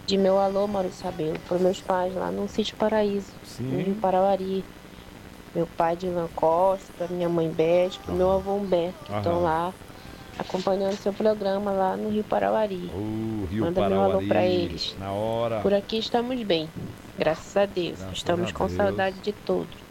de meu alô, Maurício Sabelo, para meus pais lá no Sítio Paraíso, no Rio Sim. Parauari. Meu pai Dilan Costa, para minha mãe Beth, para meu Aham. avô Humberto, que estão Aham. lá acompanhando seu programa lá no Rio Parauari. O Rio Manda meu alô para Parauari. eles. Na hora. Por aqui estamos bem, graças a Deus. Graças a Estamos com Deus. saudade de todos.